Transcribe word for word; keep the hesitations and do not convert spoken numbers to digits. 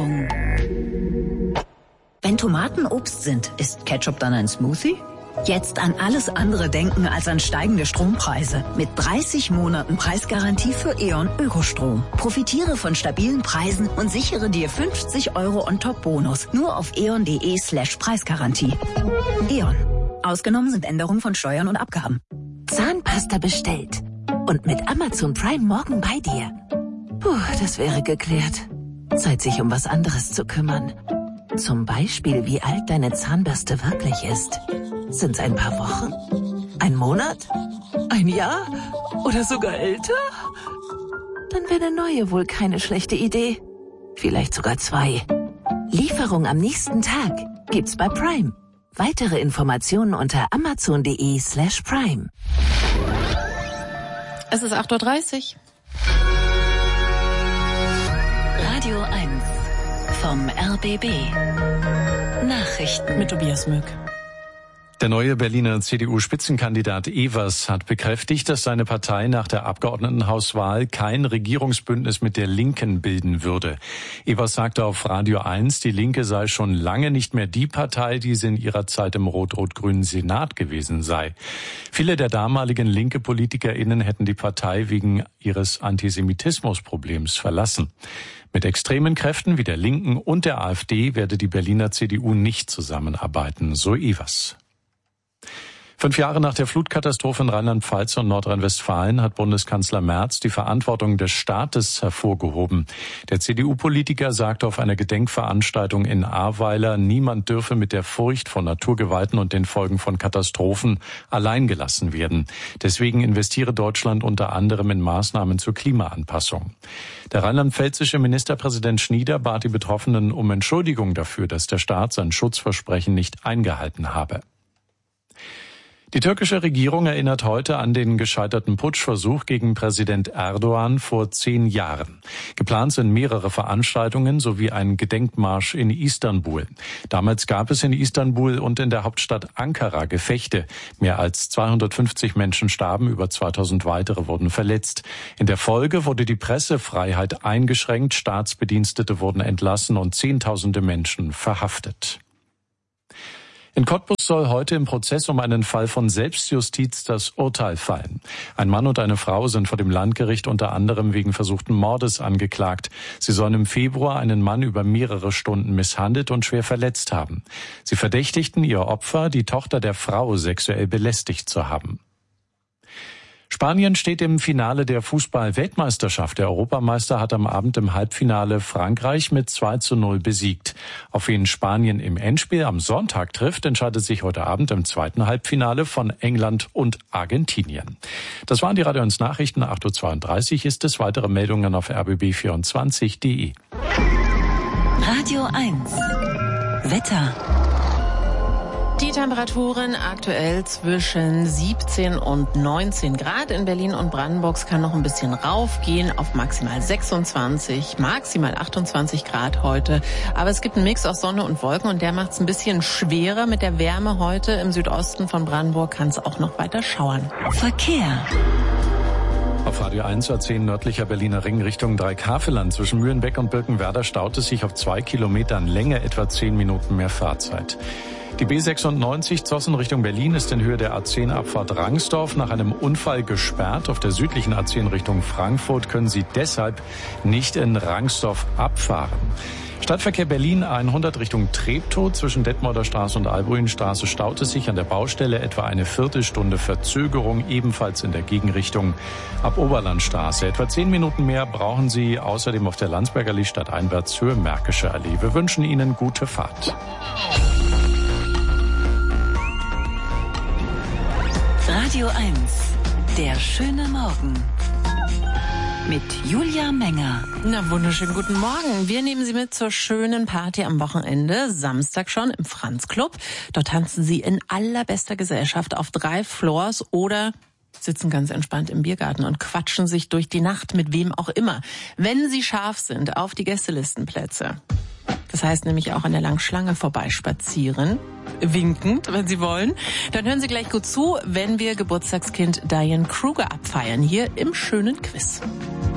Werbung. Wenn Tomaten Obst sind, ist Ketchup dann ein Smoothie? Jetzt an alles andere denken als an steigende Strompreise. Mit dreißig Monaten Preisgarantie für E.ON Ökostrom. Profitiere von stabilen Preisen und sichere dir fünfzig Euro on top Bonus. Nur auf eon.de slash Preisgarantie. E.ON. Ausgenommen sind Änderungen von Steuern und Abgaben. Zahnpasta bestellt. Und mit Amazon Prime morgen bei dir. Puh, das wäre geklärt. Zeit, sich um was anderes zu kümmern. Zum Beispiel, wie alt deine Zahnbürste wirklich ist. Sind's ein paar Wochen? Ein Monat? Ein Jahr? Oder sogar älter? Dann wäre eine neue wohl keine schlechte Idee. Vielleicht sogar zwei. Lieferung am nächsten Tag gibt's bei Prime. Weitere Informationen unter amazon.de slash Prime. Es ist acht Uhr dreißig. Radio eins vom R B B. Nachrichten Mit Tobias Mück. Der neue Berliner C D U-Spitzenkandidat Evers hat bekräftigt, dass seine Partei nach der Abgeordnetenhauswahl kein Regierungsbündnis mit der Linken bilden würde. Evers sagte auf Radio eins, die Linke sei schon lange nicht mehr die Partei, die sie in ihrer Zeit im rot-rot-grünen Senat gewesen sei. Viele der damaligen linke PolitikerInnen hätten die Partei wegen ihres Antisemitismusproblems verlassen. Mit extremen Kräften wie der Linken und der AfD werde die Berliner C D U nicht zusammenarbeiten, so Evers. Fünf Jahre nach der Flutkatastrophe in Rheinland-Pfalz und Nordrhein-Westfalen hat Bundeskanzler Merz die Verantwortung des Staates hervorgehoben. Der C D U-Politiker sagte auf einer Gedenkveranstaltung in Ahrweiler, niemand dürfe mit der Furcht vor Naturgewalten und den Folgen von Katastrophen allein gelassen werden. Deswegen investiere Deutschland unter anderem in Maßnahmen zur Klimaanpassung. Der rheinland-pfälzische Ministerpräsident Schnieder bat die Betroffenen um Entschuldigung dafür, dass der Staat sein Schutzversprechen nicht eingehalten habe. Die türkische Regierung erinnert heute an den gescheiterten Putschversuch gegen Präsident Erdogan vor zehn Jahren. Geplant sind mehrere Veranstaltungen sowie ein Gedenkmarsch in Istanbul. Damals gab es in Istanbul und in der Hauptstadt Ankara Gefechte. Mehr als zweihundertfünfzig Menschen starben, über zweitausend weitere wurden verletzt. In der Folge wurde die Pressefreiheit eingeschränkt, Staatsbedienstete wurden entlassen und Zehntausende Menschen verhaftet. In Cottbus soll heute im Prozess um einen Fall von Selbstjustiz das Urteil fallen. Ein Mann und eine Frau sind vor dem Landgericht unter anderem wegen versuchten Mordes angeklagt. Sie sollen im Februar einen Mann über mehrere Stunden misshandelt und schwer verletzt haben. Sie verdächtigten ihr Opfer, die Tochter der Frau, sexuell belästigt zu haben. Spanien steht im Finale der Fußball-Weltmeisterschaft. Der Europameister hat am Abend im Halbfinale Frankreich mit zwei zu null besiegt. Auf wen Spanien im Endspiel am Sonntag trifft, entscheidet sich heute Abend im zweiten Halbfinale von England und Argentinien. Das waren die Radio eins Nachrichten. acht Uhr zweiunddreißig ist es. Weitere Meldungen auf r b b vierundzwanzig punkt d e. Radio eins Wetter. Die Temperaturen aktuell zwischen siebzehn und neunzehn Grad. In Berlin und Brandenburg kann noch ein bisschen raufgehen auf maximal sechsundzwanzig, maximal achtundzwanzig Grad heute. Aber es gibt einen Mix aus Sonne und Wolken und der macht es ein bisschen schwerer mit der Wärme heute. Im Südosten von Brandenburg kann es auch noch weiter schauern. Verkehr. Auf Radio eins A zehn nördlicher Berliner Ring Richtung Dreieckhaveland. Zwischen Mühlenbeck und Birkenwerder staut es sich auf zwei Kilometern Länge, etwa zehn Minuten mehr Fahrzeit. Die B sechsundneunzig Zossen Richtung Berlin ist in Höhe der A zehn Abfahrt Rangsdorf nach einem Unfall gesperrt. Auf der südlichen A zehn Richtung Frankfurt können Sie deshalb nicht in Rangsdorf abfahren. Stadtverkehr Berlin hundert Richtung Treptow. Zwischen Detmolder Straße und Albuinstraße staut es sich an der Baustelle etwa eine Viertelstunde Verzögerung, ebenfalls in der Gegenrichtung ab Oberlandstraße. Etwa zehn Minuten mehr brauchen Sie außerdem auf der Landsberger Allee stadteinwärts Höhe Märkische Allee. Wir wünschen Ihnen gute Fahrt. Radio eins, der schöne Morgen. Mit Julia Menger. Na, wunderschönen guten Morgen. Wir nehmen Sie mit zur schönen Party am Wochenende. Samstag schon im Franz Club. Dort tanzen Sie in allerbester Gesellschaft auf drei Floors oder sitzen ganz entspannt im Biergarten und quatschen sich durch die Nacht mit wem auch immer. Wenn Sie scharf sind auf die Gästelistenplätze. Das heißt nämlich auch an der langen Schlange vorbeispazieren, winkend, wenn Sie wollen. Dann hören Sie gleich gut zu, wenn wir Geburtstagskind Diane Kruger abfeiern, hier im schönen Quiz.